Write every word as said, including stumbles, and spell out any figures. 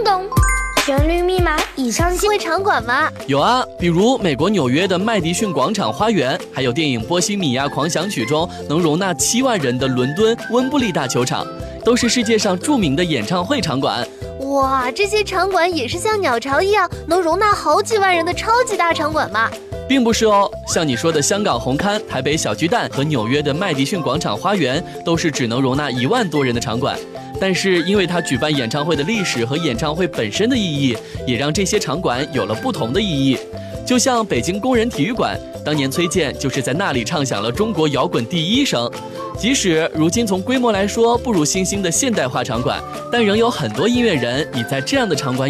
咚，旋律密码已上线。会场馆吗？ 有啊，比如美国纽约的麦迪逊广场花园，还有电影《波西米亚狂想曲》中能容纳七万人的伦敦温布利大球场，都是世界上著名的演唱会场馆。 哇，这些场馆也是像鸟巢一样能容纳好几万人的超级大场馆吗？ 并不是哦，像你说的香港红磡、台北小巨蛋和纽约的麦迪逊广场花园，都是只能容纳一万多人的场馆。但是因为它举办演唱会的历史和演唱会本身的意义，也让这些场馆有了不同的意义。就像北京工人体育馆，当年崔健就是在那里唱响了中国摇滚第一声。即使如今从规模来说不如新兴的现代化场馆，但仍有很多音乐人已在这样的场馆